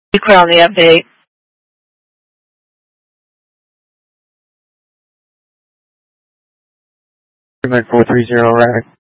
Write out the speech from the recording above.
Be clear on the update. Like 430, right?